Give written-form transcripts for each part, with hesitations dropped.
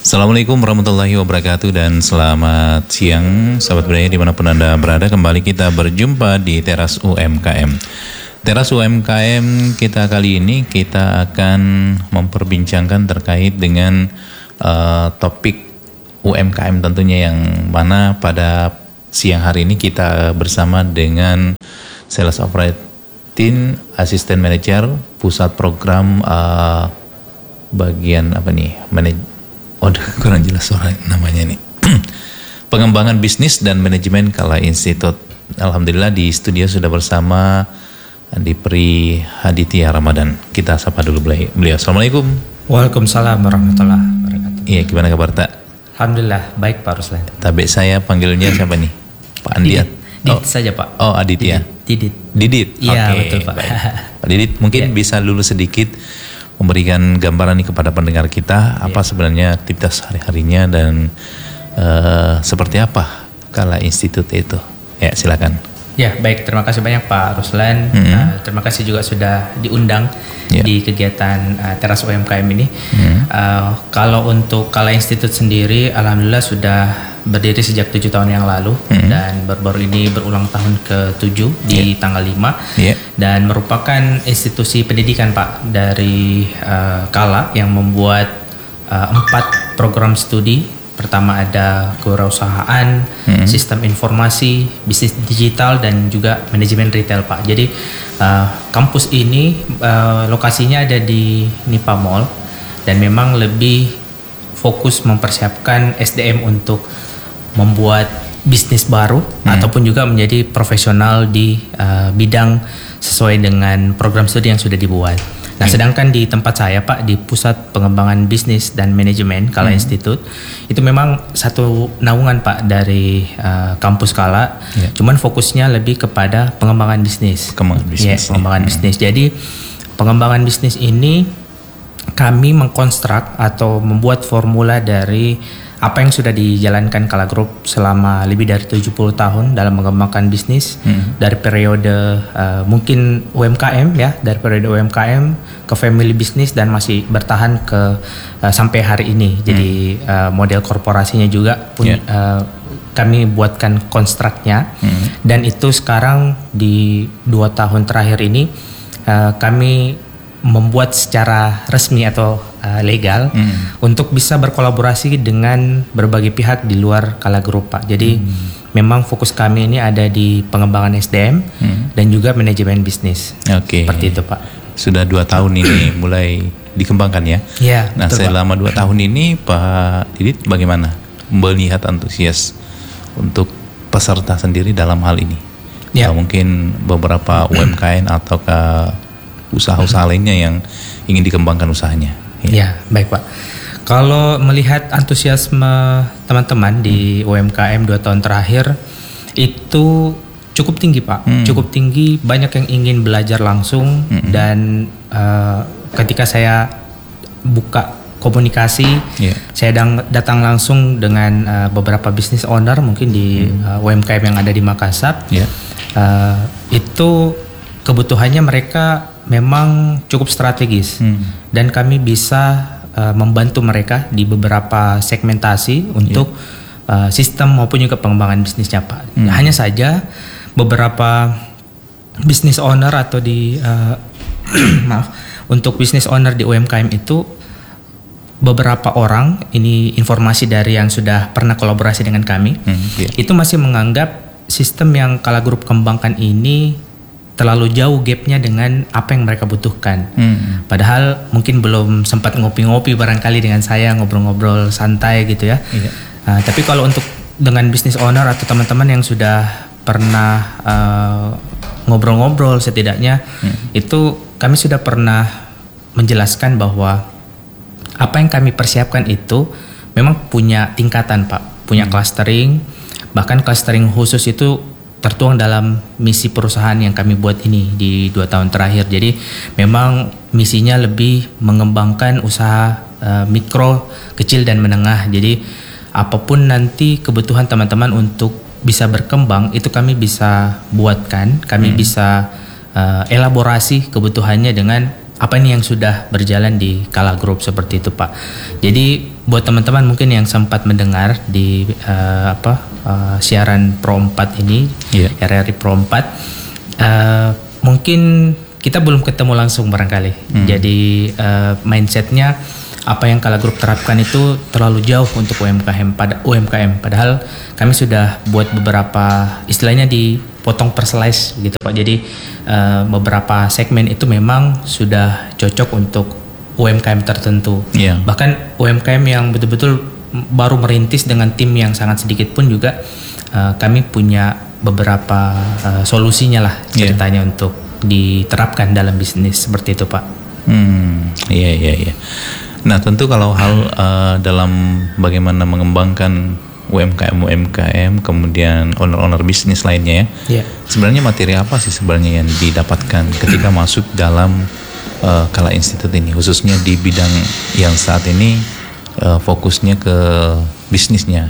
Assalamualaikum warahmatullahi wabarakatuh dan selamat siang sahabat budaya dimanapun Anda berada. Kembali kita berjumpa di Teras UMKM. Teras UMKM kita kali ini kita akan memperbincangkan terkait dengan topik UMKM tentunya, yang mana pada siang hari ini kita bersama dengan Sales Operating Assistant Manager Pusat Program bagian apa nih? Kurang jelas suara namanya nih. Pengembangan Bisnis dan Manajemen Kala Institute. Alhamdulillah di studio sudah bersama Dipri Haditya Ramadan. Kita sapa dulu beliau. Assalamualaikum. Waalaikumsalam warahmatullahi wabarakatuh. Iya, gimana kabar Tak? Alhamdulillah baik Pak Ruslan. Tabe saya panggilnya siapa nih? Pak Andiat. Didit saja Pak. Oh, Aditya. Didit. Iya, Oke, betul Pak. Baik. Pak Didit mungkin bisa dulu sedikit memberikan gambaran nih kepada pendengar kita apa sebenarnya aktivitas hari-harinya dan seperti apa Kala Institute itu. Ya, silakan. Ya, baik, terima kasih banyak Pak Ruslan. Terima kasih juga sudah diundang di kegiatan Teras UMKM ini. Kalau untuk Kala Institute sendiri, alhamdulillah sudah berdiri sejak 7 tahun yang lalu dan baru-baru ini berulang tahun ke-7 di tanggal 5 dan merupakan institusi pendidikan Pak dari Kala yang membuat 4 program studi. Pertama ada kewirausahaan, sistem informasi, bisnis digital, dan juga manajemen retail Pak. Jadi kampus ini lokasinya ada di Nipa Mall dan memang lebih fokus mempersiapkan SDM untuk membuat bisnis baru ataupun juga menjadi profesional di bidang sesuai dengan program studi yang sudah dibuat. Nah, sedangkan di tempat saya Pak, di Pusat Pengembangan Bisnis dan Manajemen Kala Institute, itu memang satu naungan Pak dari kampus Kala, cuman fokusnya lebih kepada pengembangan bisnis. Pengembangan bisnis. Jadi pengembangan bisnis ini kami mengkonstruk atau membuat formula dari apa yang sudah dijalankan Kala Group selama lebih dari 70 tahun dalam mengembangkan bisnis dari periode mungkin UMKM ya, dari periode UMKM ke family business dan masih bertahan ke sampai hari ini. Jadi model korporasinya juga pun kami buatkan konstruknya dan itu sekarang di 2 tahun terakhir ini kami membuat secara resmi atau legal untuk bisa berkolaborasi dengan berbagai pihak di luar Kala Group Pak. Jadi memang fokus kami ini ada di pengembangan SDM dan juga manajemen bisnis. Seperti itu Pak. Sudah 2 tahun ini mulai dikembangkan ya. Iya. Nah, selama 2 tahun ini Pak Didit bagaimana melihat antusias untuk peserta sendiri dalam hal ini? Ya. Mungkin beberapa UMKM atau usaha-usaha lainnya yang ingin dikembangkan usahanya. Ya, baik Pak. Kalau melihat antusiasme teman-teman di UMKM 2 tahun terakhir itu cukup tinggi Pak, cukup tinggi. Banyak yang ingin belajar langsung dan ketika saya buka komunikasi, saya datang langsung dengan beberapa business owner mungkin di UMKM yang ada di Makassar. Itu kebutuhannya mereka memang cukup strategis dan kami bisa membantu mereka di beberapa segmentasi untuk sistem maupun juga pengembangan bisnisnya Pak. Hanya saja beberapa business owner atau di untuk business owner di UMKM itu beberapa orang, ini informasi dari yang sudah pernah kolaborasi dengan kami, itu masih menganggap sistem yang Kala Group kembangkan ini terlalu jauh gapnya dengan apa yang mereka butuhkan. Padahal mungkin belum sempat ngopi-ngopi barangkali dengan saya, ngobrol-ngobrol santai gitu ya. Tapi kalau untuk dengan business owner atau teman-teman yang sudah pernah ngobrol-ngobrol setidaknya, itu kami sudah pernah menjelaskan bahwa apa yang kami persiapkan itu memang punya tingkatan Pak, punya clustering, bahkan clustering khusus itu tertuang dalam misi perusahaan yang kami buat ini di 2 tahun terakhir. Jadi memang misinya lebih mengembangkan usaha mikro, kecil dan menengah. Jadi apapun nanti kebutuhan teman-teman untuk bisa berkembang itu kami bisa buatkan, kami bisa elaborasi kebutuhannya dengan apa nih yang sudah berjalan di Kala Group seperti itu Pak. Jadi buat teman-teman mungkin yang sempat mendengar di siaran Pro 4 ini, RRI Pro 4, mungkin kita belum ketemu langsung barangkali. Jadi mindsetnya apa yang Kala Group terapkan itu terlalu jauh untuk UMKM. Padahal kami sudah buat beberapa, istilahnya dipotong per slice gitu Pak. Jadi beberapa segmen itu memang sudah cocok untuk UMKM tertentu. Bahkan UMKM yang betul-betul baru merintis dengan tim yang sangat sedikit pun juga kami punya beberapa solusinya lah ceritanya untuk diterapkan dalam bisnis seperti itu Pak. Iya. Nah tentu kalau hal dalam bagaimana mengembangkan UMKM kemudian owner bisnis lainnya sebenarnya materi apa sih sebenarnya yang didapatkan ketika masuk dalam Kala Institute ini, khususnya di bidang yang saat ini fokusnya ke bisnisnya,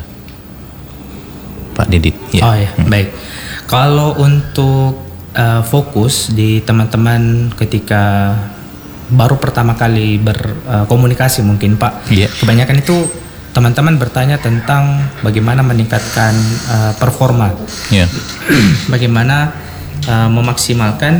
Pak Didit? Baik. Kalau untuk fokus di teman-teman ketika baru pertama kali berkomunikasi mungkin Pak, kebanyakan itu teman-teman bertanya tentang bagaimana meningkatkan performa, bagaimana memaksimalkan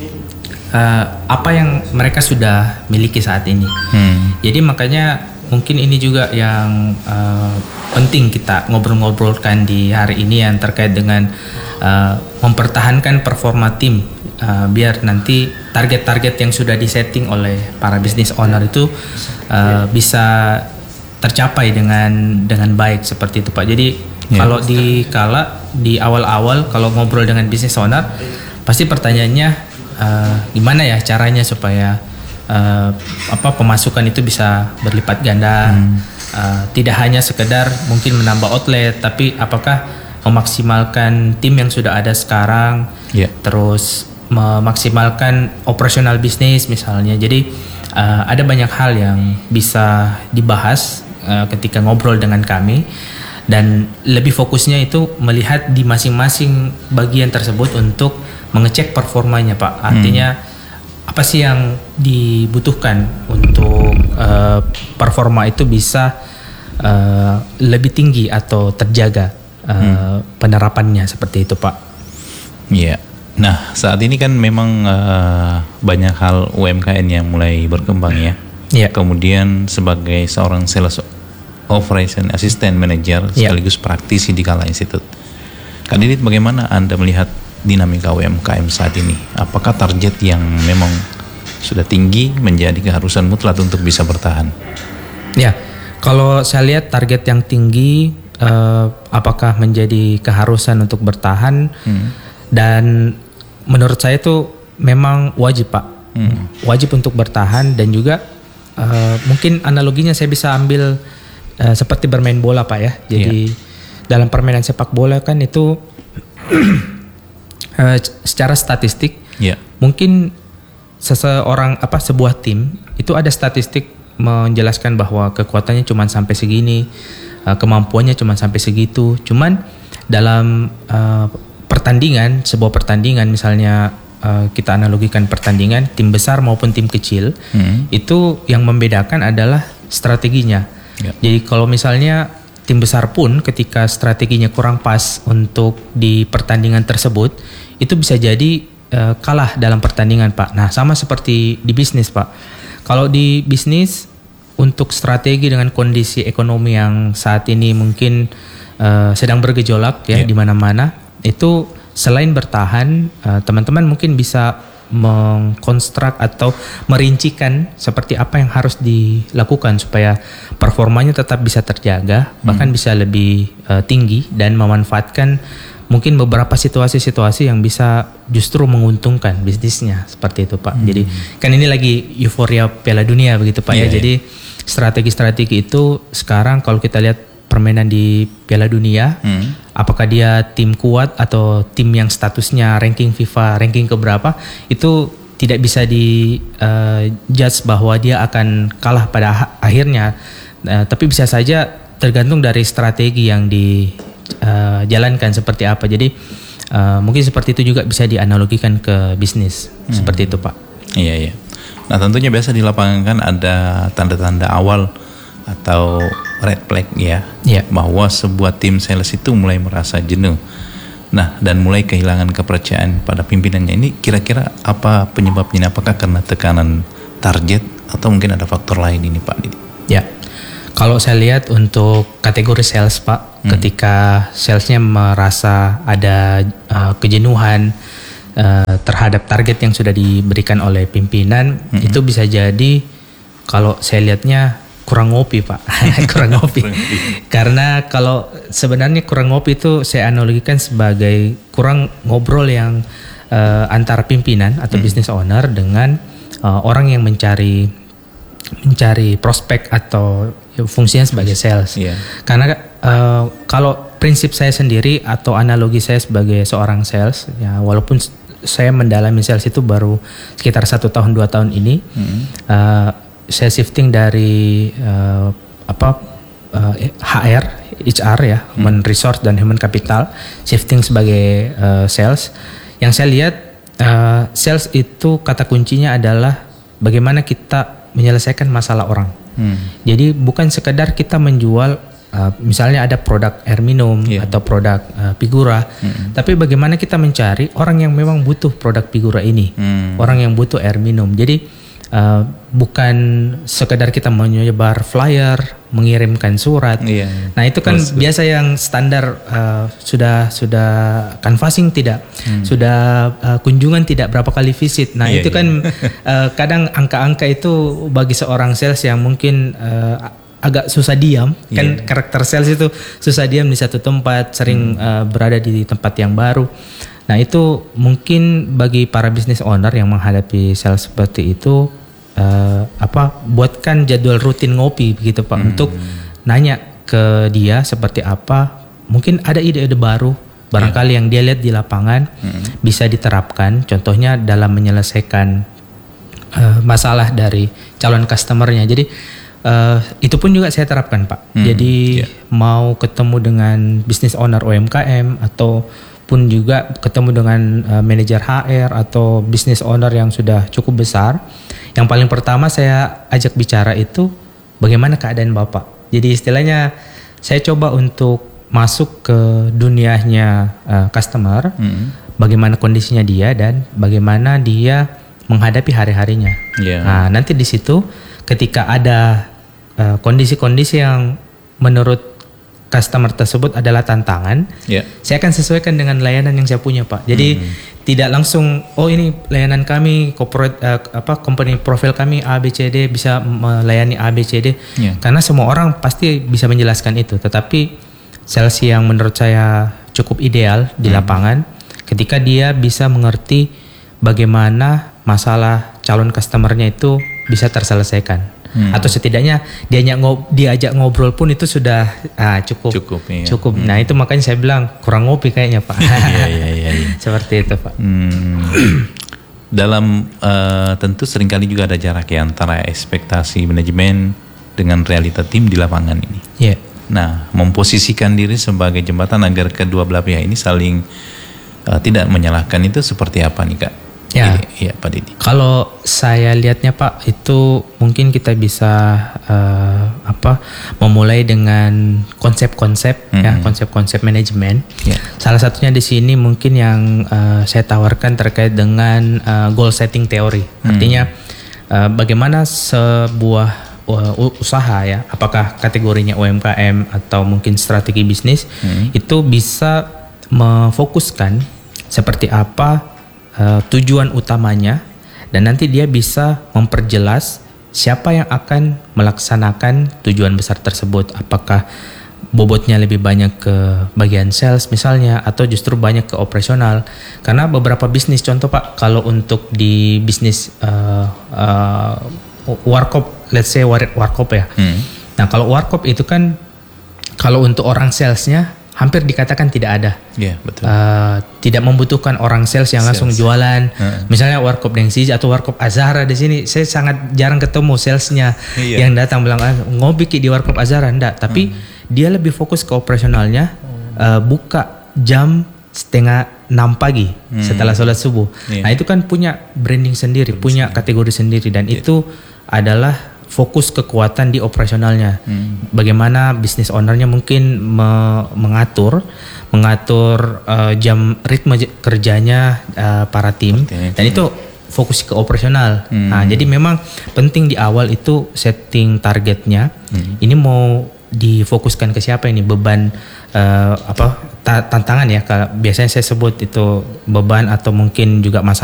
apa yang mereka sudah miliki saat ini. Jadi makanya mungkin ini juga yang penting kita ngobrol-ngobrolkan di hari ini yang terkait dengan mempertahankan performa tim, biar nanti target-target yang sudah disetting oleh para business owner itu bisa tercapai dengan baik seperti itu Pak. Jadi kalau di awal-awal kalau ngobrol dengan business owner pasti pertanyaannya gimana ya caranya supaya pemasukan itu bisa berlipat ganda, tidak hanya sekedar mungkin menambah outlet, tapi apakah memaksimalkan tim yang sudah ada sekarang, terus memaksimalkan operasional bisnis misalnya. Jadi ada banyak hal yang bisa dibahas ketika ngobrol dengan kami, dan lebih fokusnya itu melihat di masing-masing bagian tersebut untuk mengecek performanya Pak. Artinya apa sih yang dibutuhkan untuk performa itu bisa lebih tinggi atau terjaga penerapannya seperti itu Pak. Nah saat ini kan memang banyak hal UMKM yang mulai berkembang Kemudian sebagai seorang sales operation assistant manager sekaligus praktisi di Kala Institute, Kak Didit, bagaimana Anda melihat dinamika UMKM saat ini? Apakah target yang memang sudah tinggi menjadi keharusan mutlak untuk bisa bertahan? Kalau saya lihat target yang tinggi apakah menjadi keharusan untuk bertahan, dan menurut saya itu memang wajib Pak, wajib untuk bertahan. Dan juga mungkin analoginya saya bisa ambil seperti bermain bola Pak ya. Jadi dalam permainan sepak bola kan itu secara statistik mungkin sebuah tim itu ada statistik menjelaskan bahwa kekuatannya cuma sampai segini, kemampuannya cuma sampai segitu. Cuman dalam sebuah pertandingan misalnya, kita analogikan pertandingan tim besar maupun tim kecil, itu yang membedakan adalah strateginya. Jadi kalau misalnya tim besar pun ketika strateginya kurang pas untuk di pertandingan tersebut, itu bisa jadi kalah dalam pertandingan Pak. Nah sama seperti di bisnis Pak. Kalau di bisnis untuk strategi dengan kondisi ekonomi yang saat ini mungkin sedang bergejolak di mana-mana, itu selain bertahan, teman-teman mungkin bisa mengkonstruk atau merincikan seperti apa yang harus dilakukan supaya performanya tetap bisa terjaga, bahkan bisa lebih tinggi, dan memanfaatkan mungkin beberapa situasi-situasi yang bisa justru menguntungkan bisnisnya seperti itu Pak. Jadi kan ini lagi euforia Piala Dunia begitu Pak ya. Jadi strategi-strategi itu sekarang kalau kita lihat permainan di Piala Dunia, apakah dia tim kuat atau tim yang statusnya ranking FIFA ranking keberapa, itu tidak bisa di judge bahwa dia akan kalah pada akhirnya, tapi bisa saja tergantung dari strategi yang dijalankan seperti apa. Jadi mungkin seperti itu juga bisa dianalogikan ke bisnis seperti itu Pak. Iya. Nah tentunya biasa di lapangan kan ada tanda-tanda awal atau red flag ya, bahwa sebuah tim sales itu mulai merasa jenuh. Nah, dan mulai kehilangan kepercayaan pada pimpinannya. Ini kira-kira apa penyebabnya? Apakah karena tekanan target atau mungkin ada faktor lain ini Pak Didi? Ya, kalau saya lihat untuk kategori sales Pak, ketika salesnya merasa ada kejenuhan terhadap target yang sudah diberikan oleh pimpinan, itu bisa jadi kalau saya lihatnya kurang ngopi Pak. kurang ngopi. Karena kalau sebenarnya kurang ngopi itu saya analogikan sebagai kurang ngobrol yang antara pimpinan atau business owner dengan orang yang mencari prospek atau fungsinya sebagai sales. Karena kalau prinsip saya sendiri atau analogi saya sebagai seorang sales, ya walaupun saya mendalami sales itu baru sekitar 1 tahun 2 tahun ini, saya shifting dari HR ya, human resource dan human capital, shifting sebagai sales. Yang saya lihat sales itu kata kuncinya adalah bagaimana kita menyelesaikan masalah orang. Jadi bukan sekedar kita menjual misalnya ada produk air minum atau produk Figura, tapi bagaimana kita mencari orang yang memang butuh produk Figura ini, orang yang butuh air minum. Jadi bukan sekedar kita menyebar flyer, mengirimkan surat. Nah itu kan biasa yang standar, sudah canvassing tidak, sudah kunjungan tidak, berapa kali visit. Nah itu kan kadang angka-angka itu bagi seorang sales yang mungkin agak susah diam, kan karakter sales itu susah diam di satu tempat, sering berada di tempat yang baru. Nah itu mungkin bagi para business owner yang menghadapi sales seperti itu, buatkan jadwal rutin ngopi begitu Pak, untuk nanya ke dia seperti apa, mungkin ada ide-ide baru barangkali yang dia lihat di lapangan bisa diterapkan, contohnya dalam menyelesaikan masalah dari calon customernya. Jadi itu pun juga saya terapkan Pak. Jadi mau ketemu dengan business owner UMKM ataupun juga ketemu dengan manajer HR atau business owner yang sudah cukup besar, yang paling pertama saya ajak bicara itu bagaimana keadaan Bapak. Jadi istilahnya saya coba untuk masuk ke dunianya customer, bagaimana kondisinya dia dan bagaimana dia menghadapi hari-harinya. Nah, nanti di situ ketika ada kondisi-kondisi yang menurut customer tersebut adalah tantangan, saya akan sesuaikan dengan layanan yang saya punya Pak. Jadi tidak langsung ini layanan kami corporate company profile kami ABCD bisa melayani ABCD, karena semua orang pasti bisa menjelaskan itu. Tetapi sales yang menurut saya cukup ideal di lapangan ketika dia bisa mengerti bagaimana masalah calon customernya itu bisa terselesaikan. Atau setidaknya diajak ngobrol pun itu sudah cukup. Nah itu makanya saya bilang kurang ngopi kayaknya Pak. Seperti itu Pak. Dalam tentu seringkali juga ada jarak ya antara ekspektasi manajemen dengan realita tim di lapangan ini. Nah, memposisikan diri sebagai jembatan agar kedua belah pihak ini saling tidak menyalahkan itu seperti apa nih Kak? Iya Pak Didi. Kalau saya lihatnya Pak, itu mungkin kita bisa memulai dengan konsep-konsep konsep-konsep manajemen. Salah satunya di sini mungkin yang saya tawarkan terkait dengan goal setting teori. Artinya bagaimana sebuah usaha ya, apakah kategorinya UMKM atau mungkin strategi bisnis, itu bisa memfokuskan seperti apa tujuan utamanya, dan nanti dia bisa memperjelas siapa yang akan melaksanakan tujuan besar tersebut. Apakah bobotnya lebih banyak ke bagian sales misalnya, atau justru banyak ke operasional. Karena beberapa bisnis, contoh Pak, kalau untuk di bisnis warkop, let's say warkop ya. Nah kalau warkop itu kan kalau untuk orang salesnya hampir dikatakan tidak ada. Betul. Tidak membutuhkan orang sales yang langsung jualan. Misalnya warkop Dengsi atau warkop Azhara di sini, saya sangat jarang ketemu salesnya yang datang bilang ngopi di warkop Azhara, enggak. Tapi dia lebih fokus ke operasionalnya, buka jam setengah 6 pagi setelah sholat subuh. Nah itu kan punya branding sendiri, punya kategori sendiri, dan itu adalah fokus kekuatan di operasionalnya. Bagaimana bisnis ownernya mungkin mengatur jam ritme kerjanya para tim, dan itu fokus ke operasional. Nah, jadi memang penting di awal itu setting targetnya. Ini mau difokuskan ke siapa ini, beban tantangan ya. Biasanya saya sebut itu beban atau mungkin juga masalah